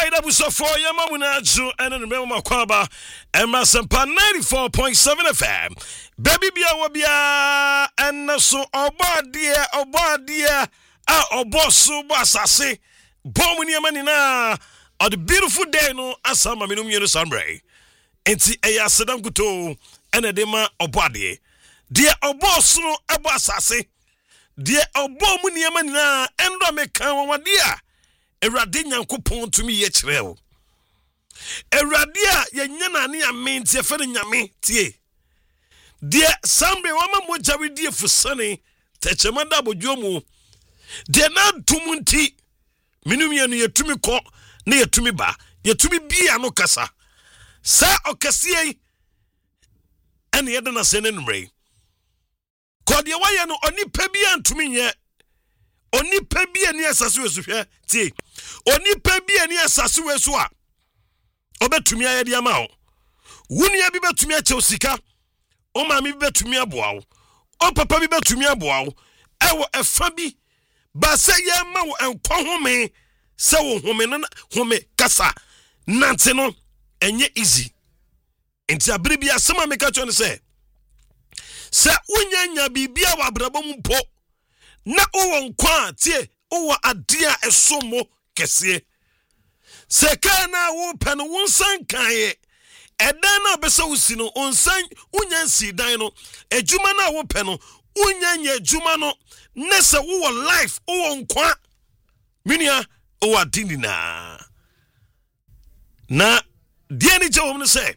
right, that was so for Yamamunazu and the Memo Kwaba and Masampa 94.7 FM. Baby Bia Wabia and so Obadia, Obosu Basase, Bomuni Manina, or the beautiful day no Asama Minum Yerusambre. Enti Eya Sadam Kuto and Edema Obadi. Dear Obosu Abasase, dear Obomuni Manina, and Rameka Wadia. Erade Nyankopon to me ye kyerɛw. Erade a ye nyana ne ame tie fe ne nyame tie. De sambe wama moja we die fusane techema da bodwomu. De na tumunti minum ye no yetumi kɔ na yetumi ba. Yetumi bia no kasa. Sa okasiye ene ye na se ne numre. Kɔ de waye no onipa bia ntumi nye. Onipa bia ne asase we so hwɛ tie. Onipa bia ne asase we so a obetumi ayɛ de ama wo. Wunia bi betumi akyɛ sika. O maami bi betumi aboa wo. O papa bi betumi aboa wo. Ɛwɔ ɛfa bi ba sɛ yɛ ma wo enkɔ home sɛ wo home kasa nante no enye easy. Enti abere bi asɛm a meka kyɛ no sɛ unyanya bibia wa abrabɔ mu mpo na uwo nkwa tie uwo ade a ɛsomo kɛseɛ. Sɛ ka na wo pɛ no wonsan kae ɛdan na bɛsɛ wo si no onsan unyansi dan no adwuma na wo pɛ no unyanya adwuma no na sɛ wo life wo nkwa minia wo adini na deɛ ni gye wo no sɛ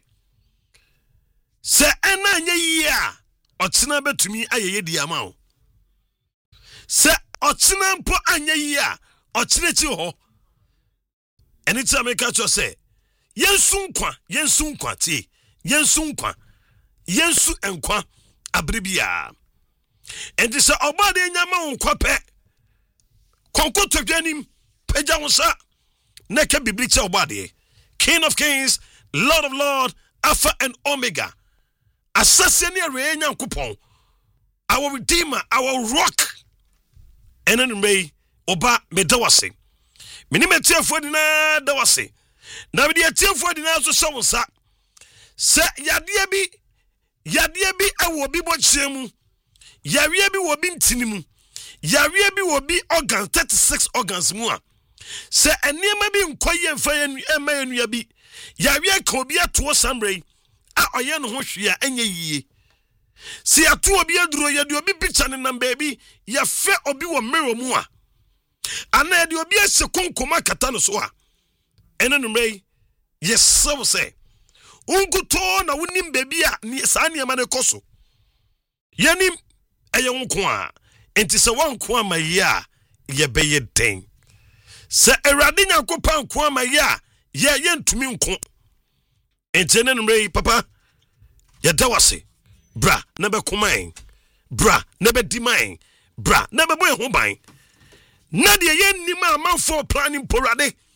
ɛna nya yi a ɔtena betumi ayɛ di ama wo. Sɛ ɔtena mpo anya yi a ɔtena chi ho. Eni ti ameka cho sɛ yensu nkwa tie. Yensu nkwa abribia. Enti sɛ ɔbade nyama wo nkwa pɛ. Konko todwanim pagya wo sa na ka bibli che ɔbade. King of Kings, Lord of Lord, Alpha and Omega. Asase ne awe Nyankopɔn. Our Redeemer, our rock. Enen me oba me dawase. Mini me tiafo di na dawase. Na me di tiafo di na so sawonsa. Se yadeɛ bi awo bi bokyerɛ mu. Yareɛ bi wo bi ntini mu. Yareɛ bi wo bi organs 36 organs mu a. Se enema bi nkoye mfa ema enua bi. Yareɛ ka obi ato samre a ɔyɛ no ho hwe a enye yie. Si atu obi aduro ye de obi picture ne nam baby ya fe obi wo mirror mu a ana de obi ase konkoma kata no so a ene no mrei yesew se unkuto na wonim baby a saa ne ma ne koso yanim eye nko a enti se wanko ama ye a ye beye den se Awurade Nyankopɔn nko ama ye a ye ntumi nko enti ene no mrei papa ye dawase. Bra, nebe kumain. Bra, nebe dimain. Bra, nebe boy hubain. Nadia yen nima man for planning porade.